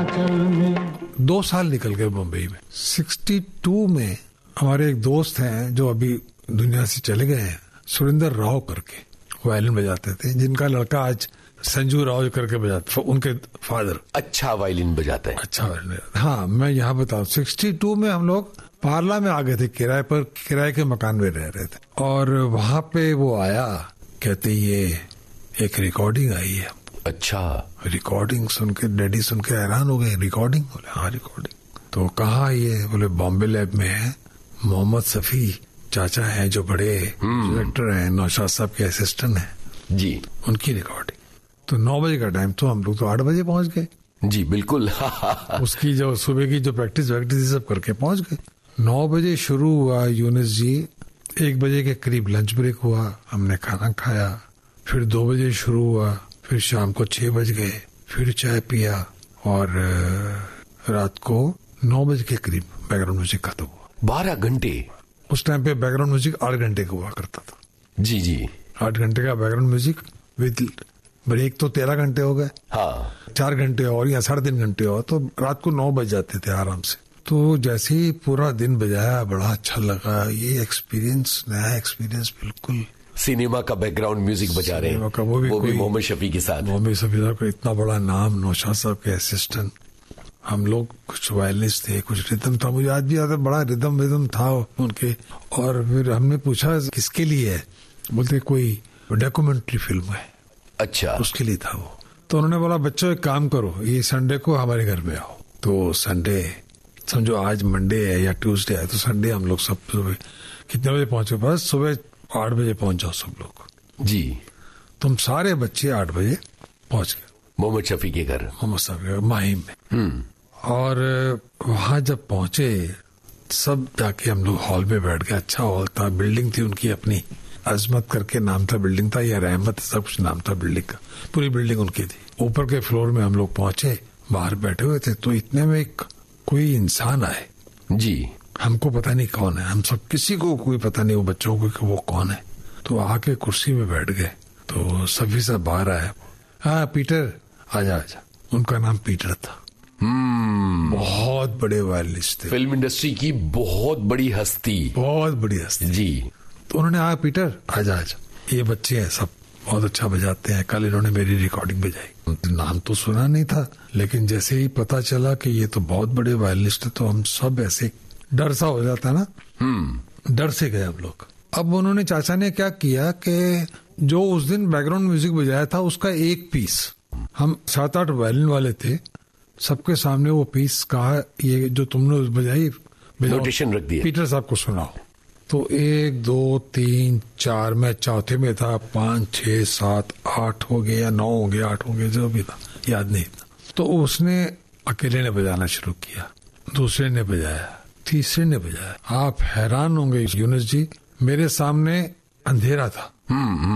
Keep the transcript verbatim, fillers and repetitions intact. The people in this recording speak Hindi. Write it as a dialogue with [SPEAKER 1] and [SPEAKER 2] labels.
[SPEAKER 1] दो साल निकल गए बम्बई में। सिक्सटी टू में हमारे एक दोस्त हैं जो अभी दुनिया से चले गए हैं, सुरेंद्र राव करके, वायलिन बजाते थे, जिनका लड़का आज संजू राव करके बजाते, उनके फादर
[SPEAKER 2] अच्छा वायलिन बजाते हैं।
[SPEAKER 1] अच्छा वायलिन। हाँ, मैं यहाँ बताऊँ, सिक्सटी टू में हम लोग पार्ला में आ गए थे, किराए पर, किराए के मकान में रह रहे थे, और वहाँ पे वो आया, कहते ये एक रिकॉर्डिंग आई है।
[SPEAKER 2] अच्छा।
[SPEAKER 1] रिकॉर्डिंग सुन के डैडी सुन के हैरान हो गए। रिकॉर्डिंग? बोले हाँ रिकॉर्डिंग। तो कहाँ ये? बोले बॉम्बे लैब में है, मोहम्मद सफी चाचा हैं जो बड़े डायरेक्टर हैं, नौशाद साहब के असिस्टेंट हैं
[SPEAKER 2] जी,
[SPEAKER 1] उनकी रिकॉर्डिंग। तो नौ बजे का टाइम, तो हम लोग तो आठ बजे पहुंच गए
[SPEAKER 2] जी। बिल्कुल।
[SPEAKER 1] उसकी जो सुबह की जो प्रैक्टिस वैक्टिस सब करके पहुंच गए। नौ बजे शुरू हुआ यूनिस जी, एक बजे के करीब लंच ब्रेक हुआ, हमने खाना खाया, फिर दो बजे शुरू हुआ, फिर शाम को छह बज गए, फिर चाय पिया, और रात को नौ बजे के करीब बैकग्राउंड म्यूजिक खत्म हुआ।
[SPEAKER 2] बारह घंटे?
[SPEAKER 1] उस टाइम पे बैकग्राउंड म्यूजिक आठ घंटे का हुआ करता था।
[SPEAKER 2] जी जी।
[SPEAKER 1] आठ घंटे का बैकग्राउंड म्यूजिक विद ब्रेक, तो तेरह घंटे हो गए।
[SPEAKER 2] हाँ।
[SPEAKER 1] चार घंटे और या साढ़े तीन घंटे और, तो रात को नौ बज जाते थे आराम से। तो जैसे ही पूरा दिन बजाया, बड़ा अच्छा लगा। ये एक्सपीरियंस, नया एक्सपीरियंस बिल्कुल।
[SPEAKER 2] सिनेमा का बैकग्राउंड म्यूजिक बजा रहे हैं,
[SPEAKER 1] वो भी,
[SPEAKER 2] वो भी मोहम्मद शफी के साथ।
[SPEAKER 1] मोहम्मद शफी साहब का इतना बड़ा नाम, नौशाद साहब के असिस्टेंट, हम लोग कुछ वायलिनिस्ट थे, कुछ रिदम था, मुझे आज भी याद है, बड़ा रिदम रिदम था उनके। और फिर हमने पूछा किसके लिए है, बोलते कोई डॉक्यूमेंट्री फिल्म है।
[SPEAKER 2] अच्छा।
[SPEAKER 1] उसके लिए था वो। तो उन्होंने बोला बच्चों एक काम करो, ये संडे को हमारे घर में आओ। तो संडे, समझो आज मंडे है या ट्यूसडे है, तो संडे हम लोग सब सुबह कितने बजे पहुंचे? बस सुबह आठ बजे पहुंच जाओ सब लोग
[SPEAKER 2] जी।
[SPEAKER 1] तुम सारे बच्चे आठ बजे पहुंच गए
[SPEAKER 2] मोहम्मद शफी के घर,
[SPEAKER 1] मोहम्मद साहब माहिम में। और वहां जब पहुंचे, सब जाके हम लोग हॉल में बैठ गए। अच्छा हॉल था, बिल्डिंग थी उनकी अपनी, अजमत करके नाम था बिल्डिंग था, या रहमत, सब कुछ नाम था बिल्डिंग का, पूरी बिल्डिंग उनकी थी। ऊपर के फ्लोर में हम लोग पहुंचे, बाहर बैठे हुए थे, तो इतने में एक कोई इंसान आए
[SPEAKER 2] जी।
[SPEAKER 1] हमको पता नहीं कौन है, हम सब किसी को कोई पता नहीं, वो बच्चों को कि वो कौन है। तो आके कुर्सी में बैठ गए, तो सभी सब बाहर आए। हाँ पीटर, आजा आजा। उनका नाम पीटर था।
[SPEAKER 2] हम्म
[SPEAKER 1] बहुत बड़े वायलिनिस्ट थे,
[SPEAKER 2] फिल्म इंडस्ट्री की बहुत बड़ी हस्ती,
[SPEAKER 1] बहुत बड़ी हस्ती
[SPEAKER 2] जी।
[SPEAKER 1] तो उन्होंने, हाँ पीटर आजा आजा, ये बच्चे हैं सब बहुत अच्छा बजाते हैं, कल इन्होंने मेरी रिकॉर्डिंग बजाई। नाम तो सुना नहीं था, लेकिन जैसे ही पता चला कि ये तो बहुत बड़े वायलिनिस्ट है, तो हम सब ऐसे डर सा हो जाता ना, हम्म डर से गए हम लोग। अब उन्होंने, चाचा ने क्या किया कि जो उस दिन बैकग्राउंड म्यूजिक बजाया था उसका एक पीस, हम सात आठ वायलिन वाले थे, सबके सामने वो पीस कहा, ये जो तुमने बजाई
[SPEAKER 2] नोटेशन रख दिया,
[SPEAKER 1] पीटर साहब को सुनाओ। तो एक दो तीन चार, मैं चौथे में था, पांच छह सात आठ हो गए या नौ हो गए, आठ हो गए, जो भी था याद नहीं था। तो उसने अकेले ने बजाना शुरू किया, दूसरे ने बजाया, तीसरे ने बजाया। आप हैरान होंगे यूनुस जी, मेरे सामने अंधेरा था,